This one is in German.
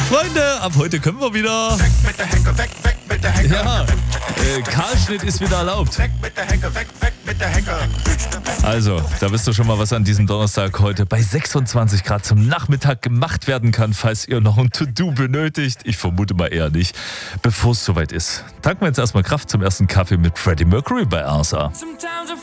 Freunde, ab heute können wir wieder. Weg mit der Hecke, weg mit der Hecke. Ja, Kahlschnitt ist wieder erlaubt. Weg mit der Hecke, weg mit der Hecke. Also, da wisst ihr schon mal, was an diesem Donnerstag heute bei 26 Grad zum Nachmittag gemacht werden kann, falls ihr noch ein To-Do benötigt. Ich vermute mal eher nicht. Bevor es soweit ist, tanken wir jetzt erstmal Kraft zum ersten Kaffee mit Freddie Mercury bei Arsa.